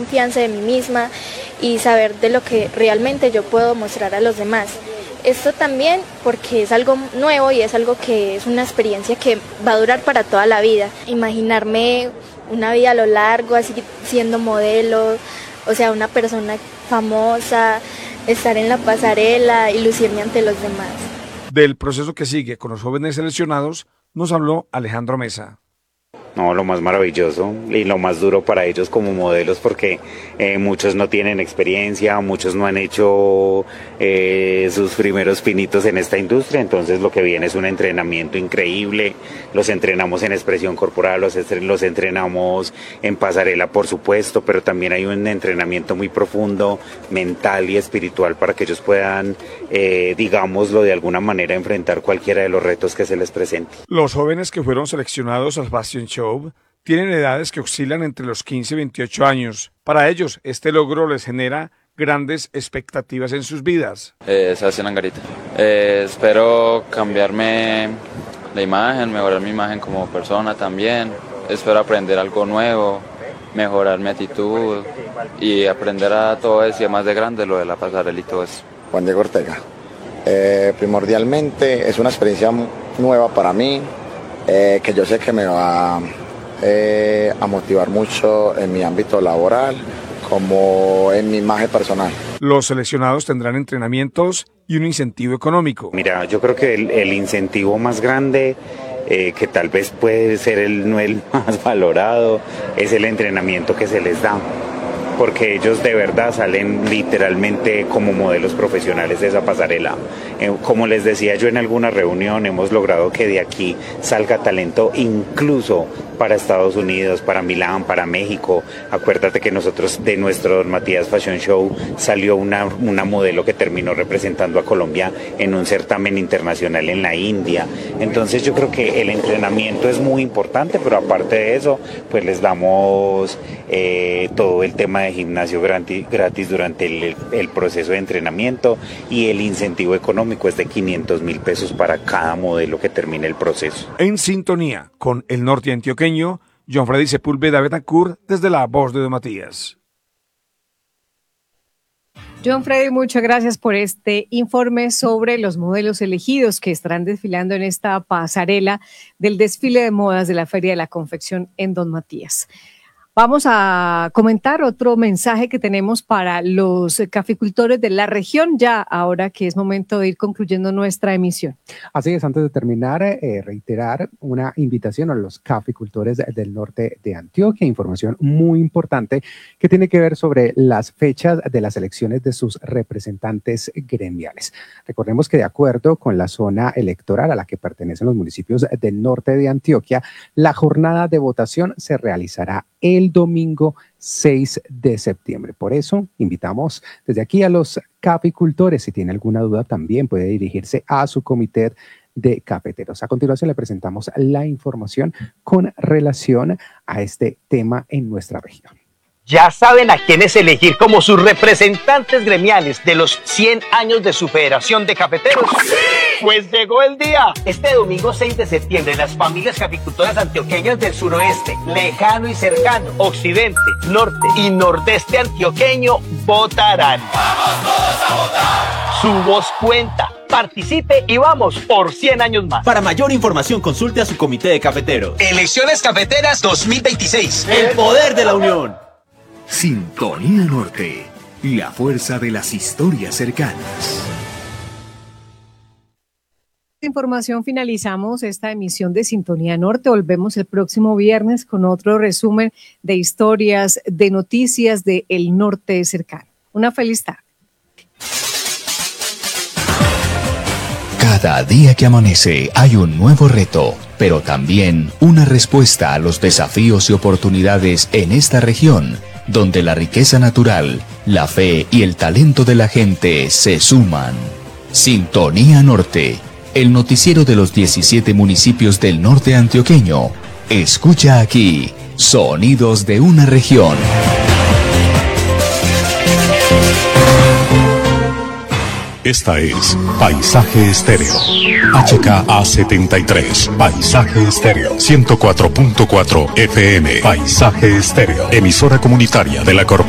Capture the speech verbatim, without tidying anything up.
confianza de mí misma y saber de lo que realmente yo puedo mostrar a los demás. Esto también porque es algo nuevo y es algo que es una experiencia que va a durar para toda la vida. Imaginarme una vida a lo largo, así siendo modelo, o sea, una persona famosa, estar en la pasarela y lucirme ante los demás. Del proceso que sigue con los jóvenes seleccionados nos habló Alejandro Mesa. No, lo más maravilloso y lo más duro para ellos como modelos, porque eh, muchos no tienen experiencia, muchos no han hecho eh, sus primeros pinitos en esta industria, entonces lo que viene es un entrenamiento increíble. Los entrenamos en expresión corporal, los, los entrenamos en pasarela, por supuesto, pero también hay un entrenamiento muy profundo, mental y espiritual, para que ellos puedan, eh, digámoslo de alguna manera, enfrentar cualquiera de los retos que se les presente. Los jóvenes que fueron seleccionados al Fashion Show tienen edades que oscilan entre los quince y veintiocho años. Para ellos, este logro les genera grandes expectativas en sus vidas. Eh, Sebastián Angarita. Eh, espero cambiarme la imagen, mejorar mi imagen como persona también. Espero aprender algo nuevo, mejorar mi actitud y aprender a todo eso y más de grande lo de la pasarela y todo eso. Juan Diego Ortega. Eh, primordialmente es una experiencia nueva para mí, eh, que yo sé que me va eh, a motivar mucho en mi ámbito laboral como en mi imagen personal. Los seleccionados tendrán entrenamientos y un incentivo económico. Mira, yo creo que el, el incentivo más grande, eh, que tal vez puede ser el, no el más valorado, es el entrenamiento que se les da, porque ellos de verdad salen literalmente como modelos profesionales de esa pasarela. Eh, como les decía yo en alguna reunión, hemos logrado que de aquí salga talento incluso para Estados Unidos, para Milán, para México. Acuérdate que nosotros de nuestro Don Matías Fashion Show salió una, una modelo que terminó representando a Colombia en un certamen internacional en la India. Entonces yo creo que el entrenamiento es muy importante, pero aparte de eso, pues les damos eh, todo el tema de gimnasio gratis, gratis durante el, el proceso de entrenamiento, y el incentivo económico es de quinientos mil pesos para cada modelo que termine el proceso. En sintonía con el norte antioqueño, John Freddy Sepúlveda Betancourt, desde La Voz de Don Matías. John Freddy, muchas gracias por este informe sobre los modelos elegidos que estarán desfilando en esta pasarela del desfile de modas de la Feria de la Confección en Don Matías. Vamos a comentar otro mensaje que tenemos para los caficultores de la región, ya ahora que es momento de ir concluyendo nuestra emisión. Así es, antes de terminar, eh, reiterar una invitación a los caficultores del norte de Antioquia, información muy importante que tiene que ver sobre las fechas de las elecciones de sus representantes gremiales. Recordemos que de acuerdo con la zona electoral a la que pertenecen los municipios del norte de Antioquia, la jornada de votación se realizará el el domingo seis de septiembre. Por eso invitamos desde aquí a los caficultores. Si tiene alguna duda, también puede dirigirse a su comité de cafeteros. A continuación le presentamos la información con relación a este tema en nuestra región. ¿Ya saben a quiénes elegir como sus representantes gremiales de los cien años de su Federación de Cafeteros? ¡Sí! Pues llegó el día. Este domingo seis de septiembre, las familias caficultoras antioqueñas del suroeste, lejano y cercano, occidente, norte y nordeste antioqueño votarán. ¡Vamos todos a votar! Su voz cuenta. Participe y vamos por cien años más. Para mayor información consulte a su comité de cafeteros. Elecciones Cafeteras dos mil veintiséis. El poder de la unión. Sintonía Norte, la fuerza de las historias cercanas. Información, finalizamos esta emisión de Sintonía Norte. Volvemos el próximo viernes con otro resumen de historias, de noticias de el norte cercano. Una feliz tarde. Cada día que amanece hay un nuevo reto, pero también una respuesta a los desafíos y oportunidades en esta región, donde la riqueza natural, la fe y el talento de la gente se suman. Sintonía Norte, el noticiero de los diecisiete municipios del norte antioqueño. Escucha aquí, sonidos de una región. Esta es Paisaje Estéreo. H K A setenta y tres. Paisaje Estéreo. ciento cuatro punto cuatro F M. Paisaje Estéreo. Emisora comunitaria de la Corporación.